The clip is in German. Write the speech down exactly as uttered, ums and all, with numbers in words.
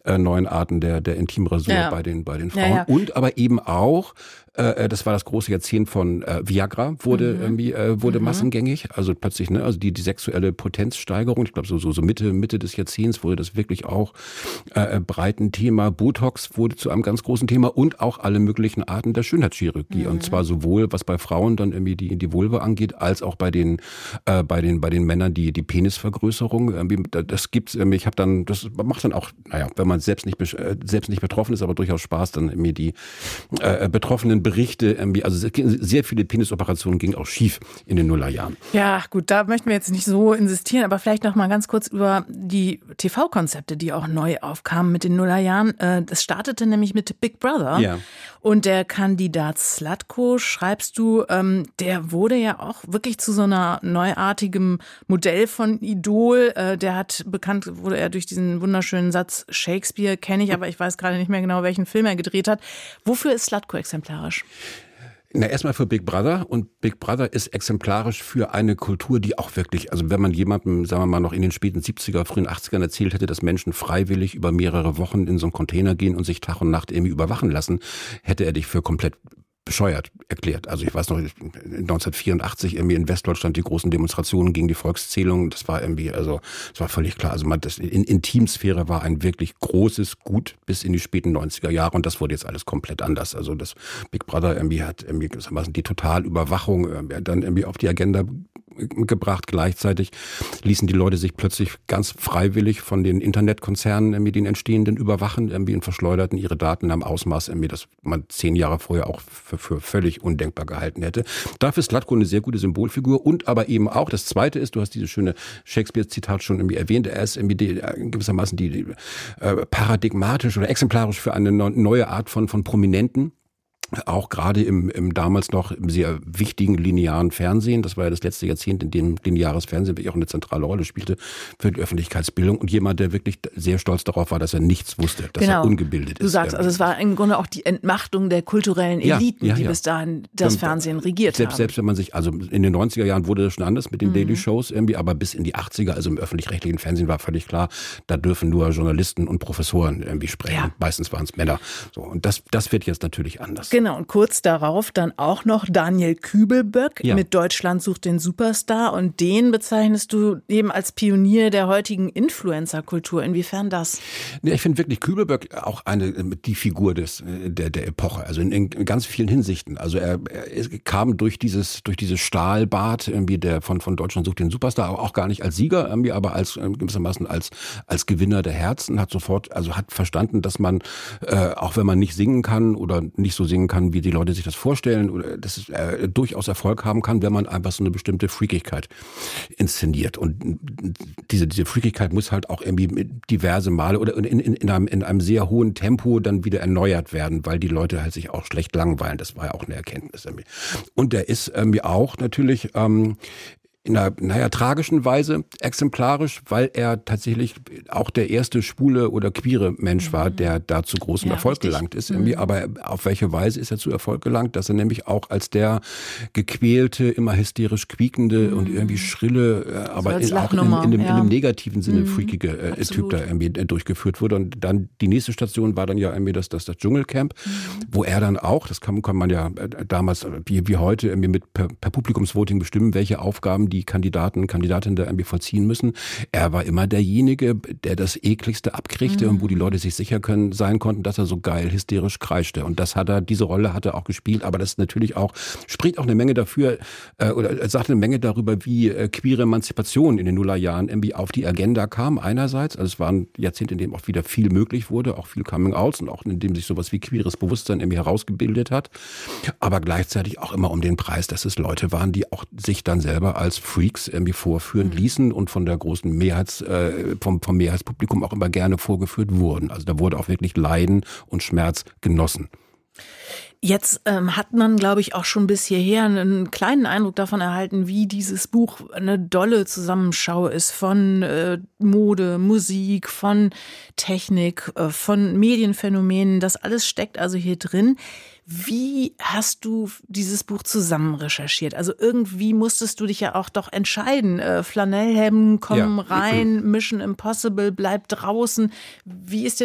äh, neuen Arten der, der Intimrasur ja. bei den, bei den Frauen. Ja, ja. Und aber eben auch, äh, das war das große Jahrzehnt von äh, Viagra, wurde Mhm. irgendwie, äh, wurde Mhm. massengängig. Also plötzlich, ne, also die, die sexuelle Potenzsteigerung, ich glaube so, so, so Mitte, Mitte des Jahrzehnts wurde das wirklich auch äh, breit ein Thema. Botox wurde zu einem ganz großen Thema und auch alle möglichen Arten der Schönheitschirurgie. Mhm. Und zwar sowohl, was bei Frauen dann irgendwie die, die Vulva angeht, als auch bei den, äh, bei den, bei den Männern die, die Penisvergrößerung. Irgendwie, das gibt's irgendwie, ich habe dann, das macht dann auch, naja, wenn man selbst nicht, selbst nicht betroffen ist, aber durchaus Spaß, dann irgendwie die äh, betroffenen Berichte, irgendwie, also sehr viele Penisoperationen gingen auch schief in den Nullerjahren. Ja, gut, da möchten wir jetzt nicht so insistieren, aber vielleicht noch mal ganz kurz über die T V-Konzepte, die auch neu aufkamen mit den Nullerjahren. Das startete nämlich mit Big Brother. Ja. Und der Kandidat Slatko, schreibst du, ähm, der wurde ja auch wirklich zu so einer neuartigen Modell von Idol. Äh, der hat bekannt, wurde er durch diesen wunderschönen Satz Shakespeare, kenne ich, aber ich weiß gerade nicht mehr genau, welchen Film er gedreht hat. Wofür ist Slatko exemplarisch? Na, erstmal für Big Brother. Und Big Brother ist exemplarisch für eine Kultur, die auch wirklich, also wenn man jemandem, sagen wir mal, noch in den späten siebziger, frühen achtzigern erzählt hätte, dass Menschen freiwillig über mehrere Wochen in so einen Container gehen und sich Tag und Nacht irgendwie überwachen lassen, hätte er dich für komplett bescheuert erklärt. Also ich weiß noch, neunzehnhundertvierundachtzig irgendwie in Westdeutschland die großen Demonstrationen gegen die Volkszählung, das war irgendwie, also das war völlig klar. Also man, das in Intimsphäre war ein wirklich großes Gut bis in die späten neunziger Jahre und das wurde jetzt alles komplett anders. Also das Big Brother irgendwie hat irgendwie gewissermaßen die Totalüberwachung irgendwie dann irgendwie auf die Agenda gebracht. Gleichzeitig ließen die Leute sich plötzlich ganz freiwillig von den Internetkonzernen irgendwie den entstehenden überwachen irgendwie und verschleuderten ihre Daten in einem Ausmaß irgendwie, das man zehn Jahre vorher auch für, für völlig undenkbar gehalten hätte. Dafür ist Slatko eine sehr gute Symbolfigur und aber eben auch, das Zweite ist, du hast dieses schöne Shakespeare-Zitat schon irgendwie erwähnt, er ist irgendwie die, gewissermaßen die, die äh, paradigmatisch oder exemplarisch für eine neue Art von, von Prominenten. Auch gerade im, im damals noch sehr wichtigen linearen Fernsehen. Das war ja das letzte Jahrzehnt, in dem lineares Fernsehen wirklich auch eine zentrale Rolle spielte für die Öffentlichkeitsbildung. Und jemand, der wirklich sehr stolz darauf war, dass er nichts wusste, dass genau. er ungebildet ist. Du sagst, also es war im Grunde auch die Entmachtung der kulturellen Eliten, ja, ja, die ja. bis dahin das und Fernsehen regiert selbst, haben. Selbst wenn man sich, also in den neunziger Jahren wurde das schon anders mit den mhm. Daily Shows irgendwie, aber bis in die achtziger, also im öffentlich-rechtlichen Fernsehen war völlig klar, da dürfen nur Journalisten und Professoren irgendwie sprechen. Ja. Meistens waren es Männer. So, und das, das wird jetzt natürlich anders. Genau, und kurz da Darauf dann auch noch Daniel Kübelböck ja. mit Deutschland sucht den Superstar und den bezeichnest du eben als Pionier der heutigen Influencer-Kultur. Inwiefern das? Ja, ich finde wirklich Kübelböck auch eine die Figur des der der Epoche, also in, in ganz vielen Hinsichten. Also er, er kam durch dieses durch dieses Stahlbad irgendwie der von von Deutschland sucht den Superstar auch gar nicht als Sieger irgendwie, aber als gewissermaßen als als Gewinner der Herzen, hat sofort also hat verstanden, dass man äh, auch wenn man nicht singen kann oder nicht so singen kann, wie die Leute sich das vorstellen oder dass es äh, durchaus Erfolg haben kann, wenn man einfach so eine bestimmte Freakigkeit inszeniert. Und diese diese Freakigkeit muss halt auch irgendwie diverse Male oder in, in, in, einem, in einem sehr hohen Tempo dann wieder erneuert werden, weil die Leute halt sich auch schlecht langweilen. Das war ja auch eine Erkenntnis irgendwie. Und der ist irgendwie auch natürlich ähm, in einer, naja, tragischen Weise exemplarisch, weil er tatsächlich auch der erste schwule oder queere Mensch war, der da zu großem ja, Erfolg richtig. gelangt ist. Irgendwie. Mhm. Aber auf welche Weise ist er zu Erfolg gelangt? Dass er nämlich auch als der gequälte, immer hysterisch quiekende mhm. und irgendwie schrille, aber in, auch in, in, dem, ja. in dem negativen Sinne mhm. freakige äh, Typ da irgendwie durchgeführt wurde. Und dann die nächste Station war dann ja irgendwie das, das, das Dschungelcamp, mhm. wo er dann auch, das kann, kann man ja damals wie, wie heute irgendwie mit per, per Publikumsvoting bestimmen, welche Aufgaben die die Kandidaten, Kandidatinnen da irgendwie vollziehen müssen. Er war immer derjenige, der das ekligste abkriegte mhm. und wo die Leute sich sicher können, sein konnten, dass er so geil hysterisch kreischte. Und das hat er, diese Rolle hat er auch gespielt. Aber das ist natürlich auch, spricht auch eine Menge dafür, äh, oder sagt eine Menge darüber, wie äh, queere Emanzipation in den Nullerjahren irgendwie auf die Agenda kam einerseits. Also es war ein Jahrzehnt, in dem auch wieder viel möglich wurde, auch viel Coming-outs und auch in dem sich sowas wie queeres Bewusstsein irgendwie herausgebildet hat. Aber gleichzeitig auch immer um den Preis, dass es Leute waren, die auch sich dann selber als Freaks irgendwie vorführen ließen und von der großen Mehrheits, äh, vom, vom Mehrheitspublikum auch immer gerne vorgeführt wurden. Also da wurde auch wirklich Leiden und Schmerz genossen. Jetzt ähm, hat man, glaube ich, auch schon bis hierher einen kleinen Eindruck davon erhalten, wie dieses Buch eine dolle Zusammenschau ist von äh, Mode, Musik, von Technik, äh, von Medienphänomenen. Das alles steckt also hier drin. Wie hast du dieses Buch zusammen recherchiert? Also irgendwie musstest du dich ja auch doch entscheiden. Äh, Flanellhemden kommen ja. rein, Mission Impossible bleibt draußen. Wie ist dir